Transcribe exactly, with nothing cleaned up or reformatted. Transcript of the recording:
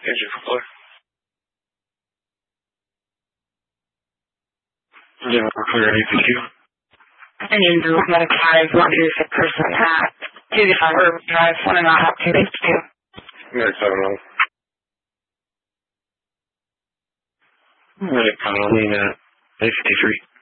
Engine for clear. Engine for clear, A P Q. Engine to Medic five, one two six percent hat, two five Urban Drive, one and a half, two H two. Medic seven one. Medic Colleen at A fifty-three.